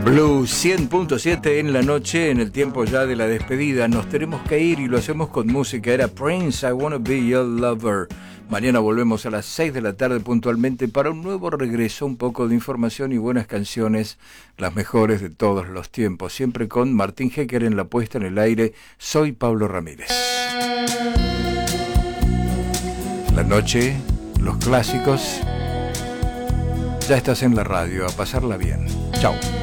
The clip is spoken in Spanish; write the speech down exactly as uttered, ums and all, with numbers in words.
Blue cien punto siete en la noche, en el tiempo ya de la despedida. Nos tenemos que ir y lo hacemos con música. Era Prince, I Wanna Be Your Lover. Mañana volvemos a las seis de la tarde puntualmente para un nuevo regreso, un poco de información y buenas canciones, las mejores de todos los tiempos. Siempre con Martín Hecker en la puesta en el aire. Soy Pablo Ramírez. La noche, los clásicos. Ya estás en la radio, a pasarla bien. Chao.